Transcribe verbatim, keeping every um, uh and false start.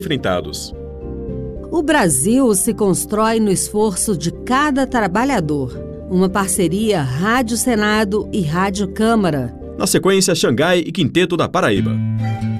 enfrentados. O Brasil se constrói no esforço de cada trabalhador. Uma parceria Rádio Senado e Rádio Câmara. Na sequência, Xangai e Quinteto da Paraíba.